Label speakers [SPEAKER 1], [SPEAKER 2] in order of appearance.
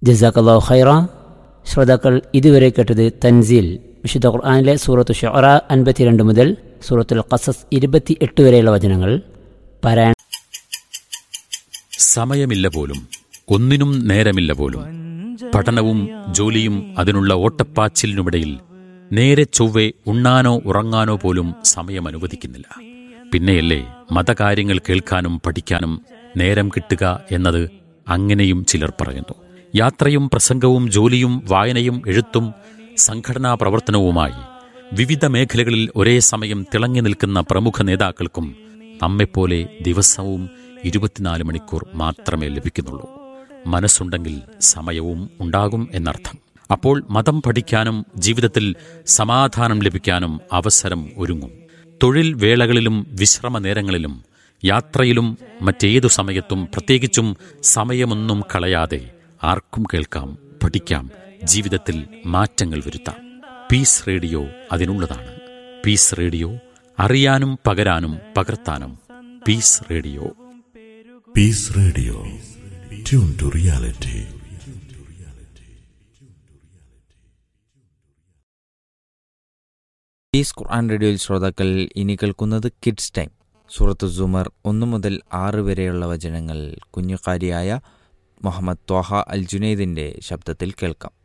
[SPEAKER 1] ജസാക്കല്ലാഹു ഖൈറ. ശ്രോതാക്കൾ ഇതുവരെ കേട്ടത് തൻസീൽ, വിശുദ്ധ ഖുർആനിലെ സൂറത്തു ശുഅറ 52 മുതൽ സൂറത്തുൽ ഖസസ് 28 വരെയുള്ള വചനങ്ങൾ പാരായണം.
[SPEAKER 2] സമയമില്ല പോലും, ഒന്നിനും നേരമില്ല പോലും. പഠനവും ജോലിയും അതിനുള്ള ഓട്ടപ്പാച്ചിലിനുമിടയിൽ നേരെ ചൊവ്വെ ഉണ്ണാനോ ഉറങ്ങാനോ പോലും സമയം അനുവദിക്കുന്നില്ല. പിന്നെയല്ലേ മതകാര്യങ്ങൾ കേൾക്കാനും പഠിക്കാനും നേരം കിട്ടുക എന്നത്. അങ്ങനെയും ചിലർ പറയുന്നു. യാത്രയും പ്രസംഗവും ജോലിയും വായനയും എഴുത്തും സംഘടനാ പ്രവർത്തനവുമായി വിവിധ മേഖലകളിൽ ഒരേ സമയം തിളങ്ങി നിൽക്കുന്ന പ്രമുഖ നേതാക്കൾക്കും നമ്മെപ്പോലെ ദിവസവും 24 മണിക്കൂർ മാത്രമേ ലഭിക്കുന്നുള്ളൂ. മനസ്സുണ്ടെങ്കിൽ സമയവും ഉണ്ടാകും എന്നർത്ഥം. അപ്പോൾ മതം പഠിക്കാനും ജീവിതത്തിൽ സമാധാനം ലഭിക്കാനും അവസരം ഒരുങ്ങും. തൊഴിൽ വേളകളിലും വിശ്രമ നേരങ്ങളിലും യാത്രയിലും മറ്റേതു സമയത്തും പ്രത്യേകിച്ചും സമയമൊന്നും കളയാതെ ആർക്കും കേൾക്കാം, പഠിക്കാം, ജീവിതത്തിൽ മാറ്റങ്ങൾ വരുത്താം. Piece radio അതിനുള്ളതാണ്. പീസ് റേഡിയോ, അറിയാനും പകരാനും പകർത്താനും. Piece radio.
[SPEAKER 3] Piece radio, tune to reality.
[SPEAKER 4] Piece ഖുർആൻ റേഡിയോയിൽ ശ്രോതാക്കൾ ഇനി കേൾക്കുന്നത് കിഡ്സ് ടൈം. സൂറത്ത് സുമർ 1 മുതൽ 6 വരെയുള്ള വചനങ്ങൾ കുഞ്ഞുകാരിയായ മുഹമ്മദ് ത്വാഹ അൽ ജുനൈദിന്റെ ശബ്ദത്തിൽ കേൾക്കാം.